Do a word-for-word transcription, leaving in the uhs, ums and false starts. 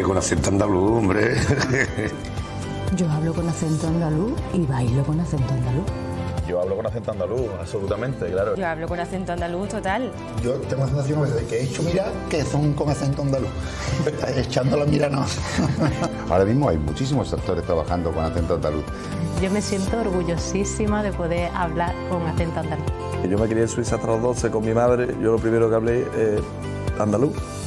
con acento andaluz, hombre. Yo hablo con acento andaluz y bailo con acento andaluz. Yo hablo con acento andaluz, absolutamente, claro. Yo hablo con acento andaluz total. Yo tengo la sensación de que he hecho mirar que son con acento andaluz. Echando la mira no. Ahora mismo hay muchísimos actores trabajando con acento andaluz. Yo me siento orgullosísima de poder hablar con acento andaluz. Yo me crié en Suiza hasta los doce con mi madre. Yo lo primero que hablé es andaluz.